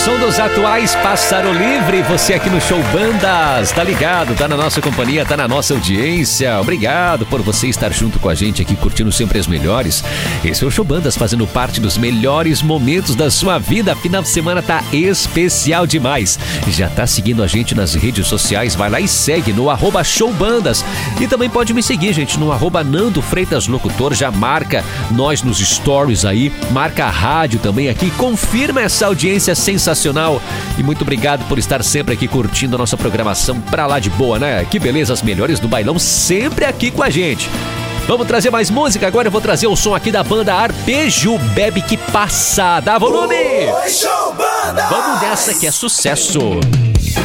som dos atuais Pássaro Livre, você aqui no Show Bandas, tá ligado, tá na nossa companhia, tá na nossa audiência. Obrigado por você estar junto com a gente aqui, curtindo sempre as melhores. Esse é o Show Bandas, fazendo parte dos melhores momentos da sua vida. Final de semana tá especial demais. Já tá seguindo a gente nas redes sociais? Vai lá e segue no @showbandas. E também pode me seguir, gente, no @Nando Freitas Locutor. Já marca nós nos stories aí, marca a rádio também aqui, confirma essa audiência sensacional. E muito obrigado por estar sempre aqui curtindo a nossa programação pra lá de boa, né? Que beleza, as melhores do bailão sempre aqui com a gente. Vamos trazer mais música? Agora eu vou trazer o som aqui da banda Arpejo, Bebe que Passa. Dá volume! Oi, Show Bandas! Vamos nessa que é sucesso!